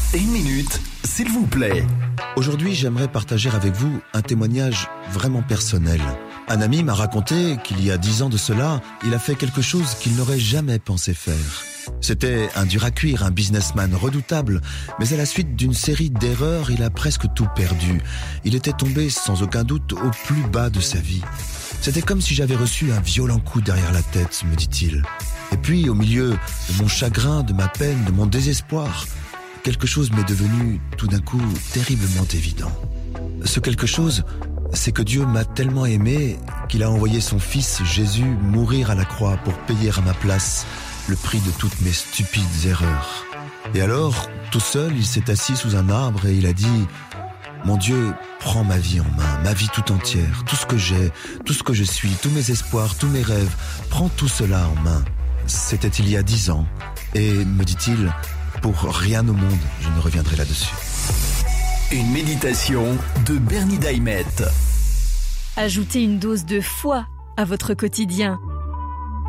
Une minute, s'il vous plaît. Aujourd'hui, j'aimerais partager avec vous un témoignage vraiment personnel. Un ami m'a raconté qu'il y a 10 ans de cela, il a fait quelque chose qu'il n'aurait jamais pensé faire. C'était un dur à cuire, un businessman redoutable, mais à la suite d'une série d'erreurs, il a presque tout perdu. Il était tombé sans aucun doute au plus bas de sa vie. C'était comme si j'avais reçu un violent coup derrière la tête, me dit-il. Et puis, au milieu de mon chagrin, de ma peine, de mon désespoir, quelque chose m'est devenu tout d'un coup terriblement évident. Ce quelque chose, c'est que Dieu m'a tellement aimé qu'il a envoyé son fils Jésus mourir à la croix pour payer à ma place le prix de toutes mes stupides erreurs. Et alors, tout seul, il s'est assis sous un arbre et il a dit « Mon Dieu, prends ma vie en main, ma vie tout entière, tout ce que j'ai, tout ce que je suis, tous mes espoirs, tous mes rêves, prends tout cela en main. » C'était il y a 10 ans et, me dit-il, pour rien au monde, je ne reviendrai là-dessus. Une méditation de Bernie Daimet. Ajoutez une dose de foi à votre quotidien.